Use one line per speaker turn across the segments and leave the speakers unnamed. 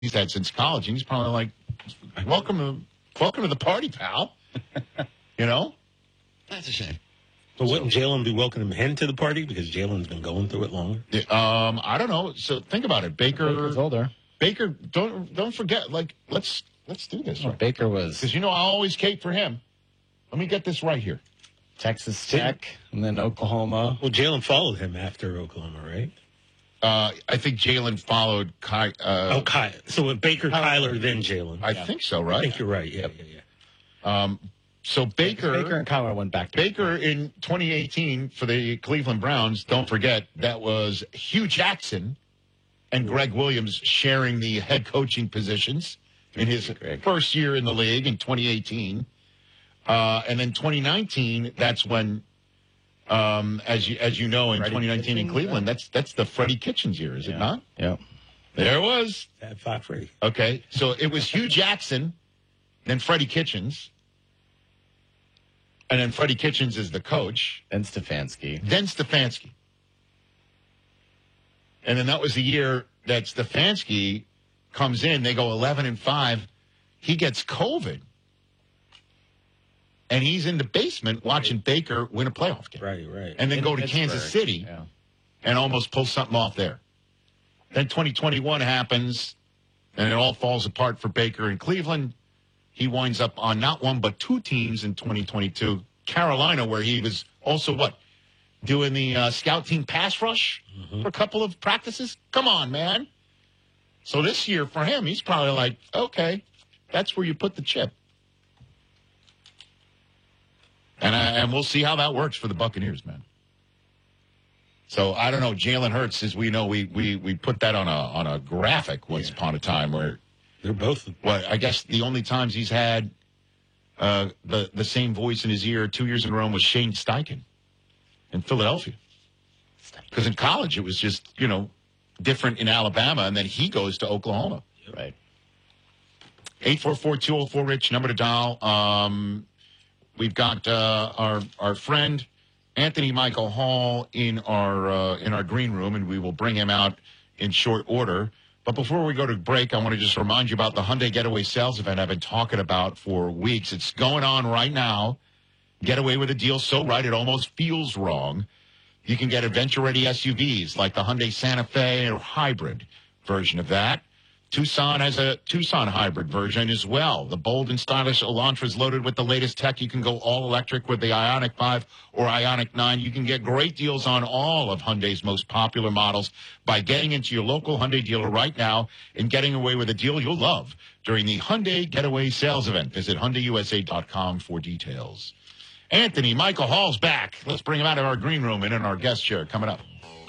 he's had since college, and he's probably like, welcome to the party, pal. You know?
That's a shame.
But wouldn't Jalen be welcoming him to the party because Jalen's been going through it longer?
I don't know. So think about it.
Baker's older.
Baker, don't forget. Like, let's do this.
Well, Baker was
because I always cape for him. Let me get this right here.
Texas Tech and then Oklahoma.
Well, Jalen followed him after Oklahoma, right?
I think Jalen followed Kai.
Kai. So with Baker, Kyler, then Jalen.
I think so, right?
I think you're right. Yeah.
So Baker
and Kyler went back to
Baker in 2018 for the Cleveland Browns. Don't forget that was Hugh Jackson and Greg Williams sharing the head coaching positions in his first year in the league in 2018. And then 2019, that's when, as you know, in 2019 in Cleveland, that's the Freddie Kitchens year, is it not?
Yeah.
There it was.
That 5-3.
Okay, so it was Hugh Jackson, then Freddie Kitchens, and then Freddie Kitchens is the coach.
Then Stefanski.
And then that was the year that Stefanski comes in. They go 11-5. He gets COVID. And he's in the basement watching Baker win a playoff game.
Right.
And then go to Kansas City and almost pull something off there. Then 2021 happens, and it all falls apart for Baker in Cleveland. He winds up on not one but two teams in 2022. Carolina, where he was also, doing the scout team pass rush for a couple of practices? Come on, man. So this year for him, he's probably like, okay, that's where you put the chip. And we'll see how that works for the Buccaneers, man. So I don't know. Jalen Hurts, as we know, we put that on a graphic once upon a time where
they're both.
Well, I guess the only times he's had the same voice in his ear 2 years in a row was Shane Steichen in Philadelphia. Because in college it was just different in Alabama, and then he goes to Oklahoma.
Right.
844-204-RICH, number to dial. We've got our friend Anthony Michael Hall in our green room, and we will bring him out in short order. But before we go to break, I want to just remind you about the Hyundai Getaway Sales Event I've been talking about for weeks. It's going on right now. Get away with a deal so right it almost feels wrong. You can get adventure-ready SUVs like the Hyundai Santa Fe or hybrid version of that. Tucson has a Tucson hybrid version as well. The bold and stylish Elantra is loaded with the latest tech. You can go all-electric with the Ioniq 5 or Ioniq 9. You can get great deals on all of Hyundai's most popular models by getting into your local Hyundai dealer right now and getting away with a deal you'll love during the Hyundai Getaway Sales Event. Visit HyundaiUSA.com for details. Anthony Michael Hall's back. Let's bring him out of our green room and in our guest chair coming up.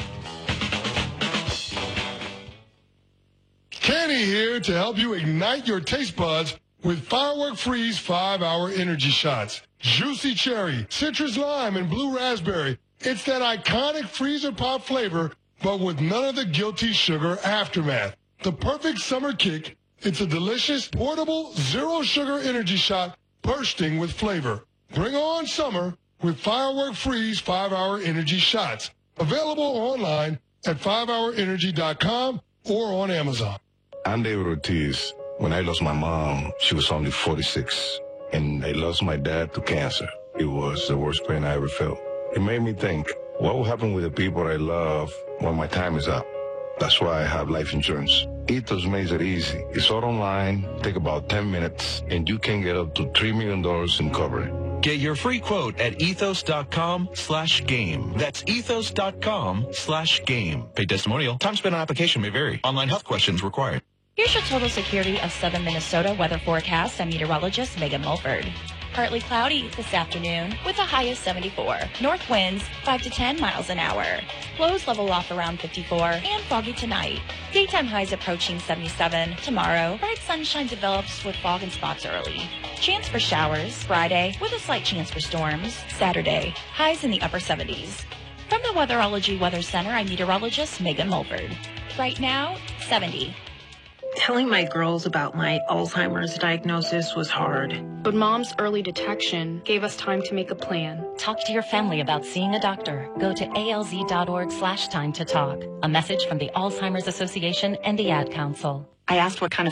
Kenny here to help you ignite your taste buds with Firework Freeze 5-Hour Energy Shots. Juicy cherry, citrus lime, and blue raspberry. It's that iconic freezer pop flavor, but with none of the guilty sugar aftermath. The perfect summer kick. It's a delicious, portable, zero-sugar energy shot bursting with flavor. Bring on summer with Firework Freeze 5-Hour Energy Shots. Available online at 5hourenergy.com or on Amazon.
I'm David Ortiz. When I lost my mom, she was only 46, and I lost my dad to cancer. It was the worst pain I ever felt. It made me think, what will happen with the people I love when my time is up? That's why I have life insurance. Ethos makes it easy. It's all online, take about 10 minutes, and you can get up to $3 million in coverage.
Get your free quote at ethos.com/game. That's ethos.com/game. Paid testimonial. Time spent on application may vary. Online health questions required.
Here's your total security of Southern Minnesota weather forecast. I'm meteorologist Megan Mulford. Partly cloudy this afternoon with a high of 74. North winds 5 to 10 miles an hour. Lows level off around 54 and foggy tonight. Daytime highs approaching 77. Tomorrow, bright sunshine develops with fog and spots early. Chance for showers Friday with a slight chance for storms. Saturday, highs in the upper 70s. From the Weatherology Weather Center, I'm meteorologist Megan Mulford. Right now, 70.
Telling my girls about my Alzheimer's diagnosis was hard.
But Mom's early detection gave us time to make a plan.
Talk to your family about seeing a doctor. Go to alz.org/time to talk. A message from the Alzheimer's Association and the Ad Council.
I asked what kind of